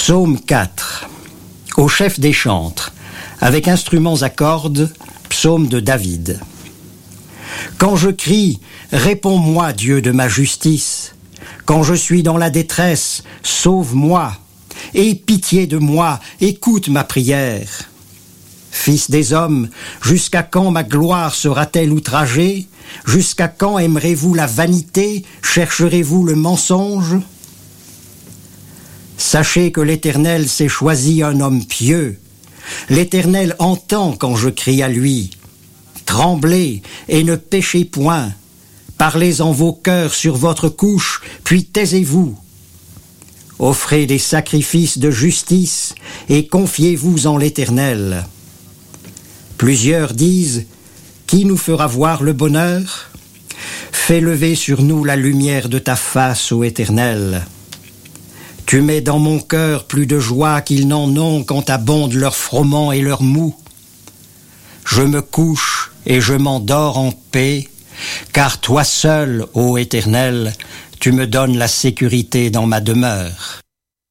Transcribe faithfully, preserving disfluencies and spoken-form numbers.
Psaume quatre. Au chef des chantres, avec instruments à cordes, psaume de David. Quand je crie, réponds-moi, Dieu de ma justice. Quand je suis dans la détresse, sauve-moi. Aie pitié de moi, écoute ma prière. Fils des hommes, jusqu'à quand ma gloire sera-t-elle outragée? Jusqu'à quand aimerez-vous la vanité? Chercherez-vous le mensonge? Sachez que l'Éternel s'est choisi un homme pieux. L'Éternel entend quand je crie à lui. Tremblez et ne péchez point. Parlez en vos cœurs sur votre couche, puis taisez-vous. Offrez des sacrifices de justice et confiez-vous en l'Éternel. Plusieurs disent, qui nous fera voir le bonheur? Fais lever sur nous la lumière de ta face, ô Éternel. Tu mets dans mon cœur plus de joie qu'ils n'en ont quand abondent leurs froment et leurs mou. Je me couche et je m'endors en paix, car toi seul, ô Éternel, tu me donnes la sécurité dans ma demeure.